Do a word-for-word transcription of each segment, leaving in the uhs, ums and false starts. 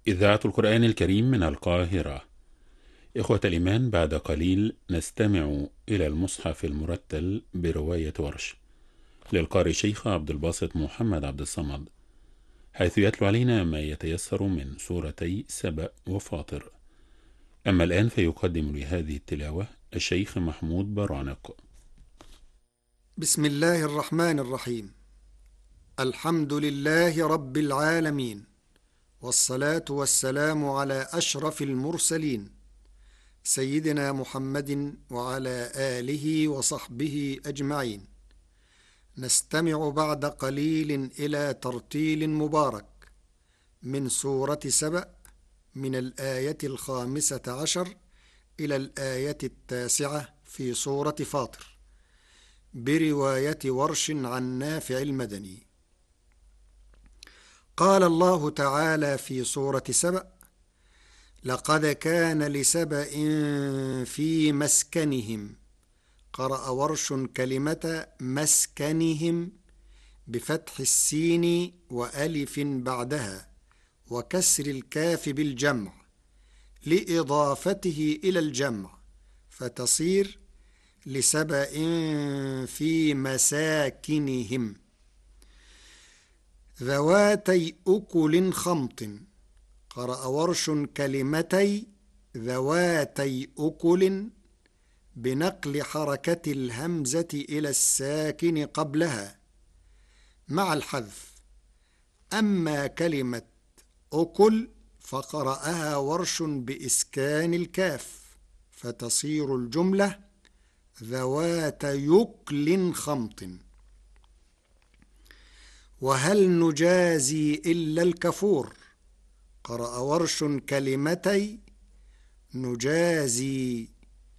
إذاعة القرآن الكريم من القاهرة. إخوة الإيمان، بعد قليل نستمع إلى المصحف المرتل برواية ورش للقارئ شيخ عبد الباسط محمد عبد الصمد، حيث يتلو علينا ما يتيسر من سورتي سبأ وفاطر. أما الآن فيقدم لهذه التلاوة الشيخ محمود برانق. بسم الله الرحمن الرحيم. الحمد لله رب العالمين، والصلاة والسلام على أشرف المرسلين سيدنا محمد وعلى آله وصحبه أجمعين. نستمع بعد قليل إلى ترتيل مبارك من سورة سبأ من الآية الخامسة عشر إلى الآية التاسعة في سورة فاطر، برواية ورش عن نافع المدني. قال الله تعالى في سورة سبأ: لقد كان لسبأ في مسكنهم. قرأ ورش كلمة مسكنهم بفتح السين وألف بعدها وكسر الكاف بالجمع لإضافته إلى الجمع، فتصير لسبأ في مساكنهم. ذواتي أكل خمط. قرأ ورش كلمتي ذواتي أكل بنقل حركة الهمزة إلى الساكن قبلها مع الحذف. أما كلمة أكل فقرأها ورش بإسكان الكاف، فتصير الجملة ذوات يكل خمط. وهل نجازي إلا الكفور. قرأ ورش كلمتي نجازي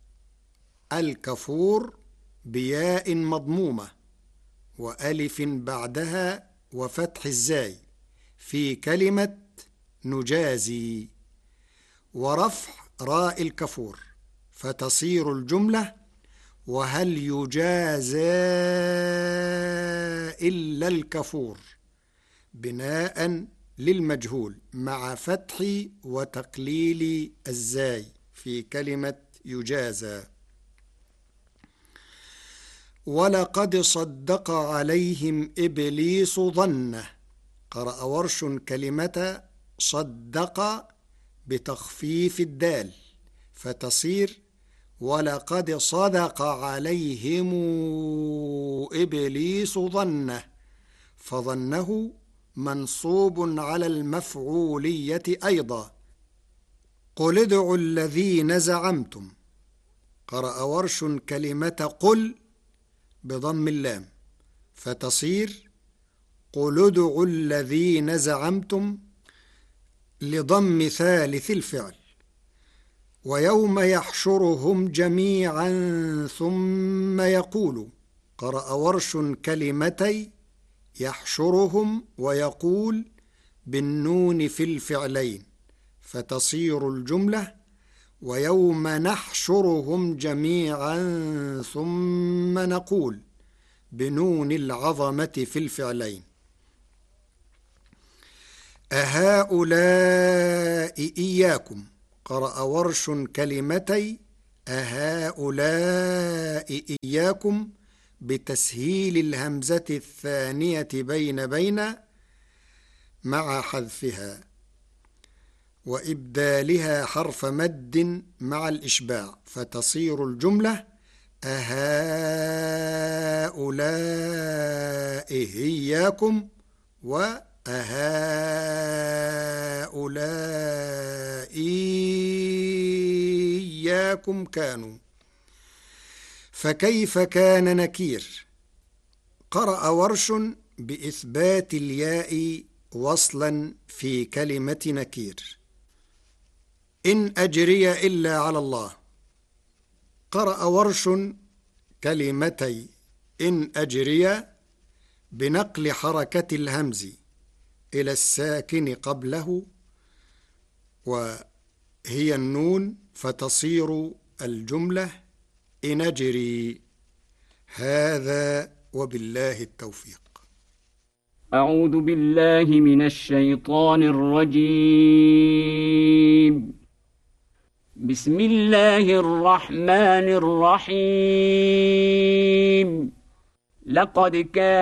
الكفور بياء مضمومة وألف بعدها وفتح الزاي في كلمة نجازي، ورفع راء الكفور، فتصير الجملة وهل يجازى إلا الكفور بناء للمجهول مع فتح وتقليل الزاي في كلمة يجازى. ولقد صدق عليهم إبليس ظنه. قرأ ورش كلمة صدق بتخفيف الدال، فتصير ولقد صدق عليهم إبليس ظنه، فظنه منصوب على المفعولية أيضا. قل ادعوا الذين زعمتم. قرأ ورش كلمة قل بضم اللام، فتصير قل ادعوا الذين زعمتم لضم ثالث الفعل. ويوم يحشرهم جميعا ثم يقول. قرأ ورش كلمتي يحشرهم ويقول بالنون في الفعلين، فتصير الجملة ويوم نحشرهم جميعا ثم نقول بنون العظمة في الفعلين. أهؤلاء إياكم. قرأ ورش كلمتي أهؤلاء إياكم بتسهيل الهمزة الثانية بين بين مع حذفها وإبدالها حرف مد مع الإشباع، فتصير الجملة أهؤلاء إياكم وأهؤلاء إياكم كانوا. فكيف كان نكير. قرأ ورش بإثبات الياء وصلا في كلمة نكير. إن أجري إلا على الله. قرأ ورش كلمتي إن أجري بنقل حركة الهمز إلى الساكن قبله وهي النون، فتصير الجملة إن أجري. هذا وبالله التوفيق. أعوذ بالله من الشيطان الرجيم. بسم الله الرحمن الرحيم. لقد كان